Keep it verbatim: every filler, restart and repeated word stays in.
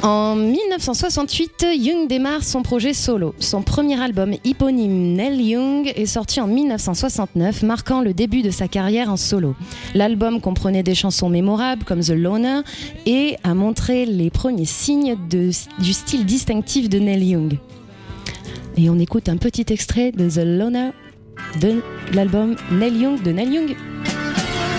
En dix-neuf cent soixante-huit, Young démarre son projet solo. Son premier album éponyme Neil Young est sorti en dix-neuf cent soixante-neuf, marquant le début de sa carrière en solo. L'album comprenait des chansons mémorables comme The Loner et a montré les premiers signes de, du style distinctif de Neil Young. Et on écoute un petit extrait de The Loner de l'album Neil Young de Neil Young.